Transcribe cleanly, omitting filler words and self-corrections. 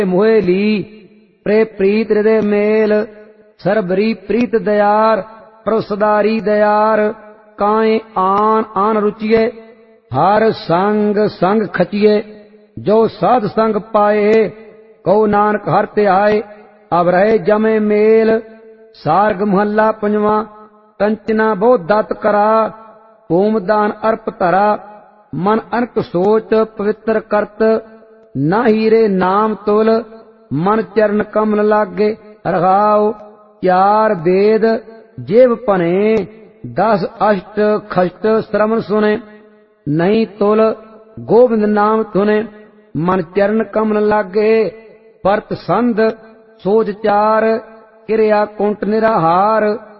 मोहे ली प्रे प्रीत हृदय मेल सरबरी प्रीत दयार प्रसदारी दयार काए आन आन रुचिए हर संग संग खचिए जो साध संग पाए कौ नानक हर ते आए अब रहे जमे मेल सार्ग महला पंजवा कंचना बहुत दत करा ओम दान अर्प धरा मन अनक सोच पवित्र करत ना हीरे नाम तुल मन चरण कमल लागे रघाओ चार वेद जेव पने 10 अष्ट खष्ट श्रवण सुने नहीं तुल गोविंद नाम धुने मन चरण कमल लागे परत संध सोच चार क्रिया कुंट निराहार